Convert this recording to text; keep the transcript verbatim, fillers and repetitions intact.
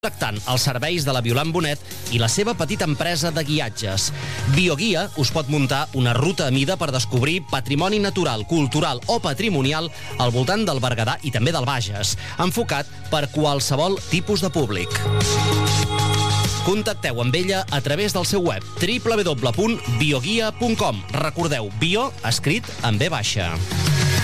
Tractant els serveis de la Violant Bonet i la seva petita empresa de guiatges. Bioguia us pot muntar una ruta a mida per descobrir patrimoni natural, cultural o patrimonial al voltant del Berguedà i també del Bages, enfocat per qualsevol tipus de públic. Contacteu amb ella a través del seu web w w w punt bioguia punt com. Recordeu, bio escrit en B baixa.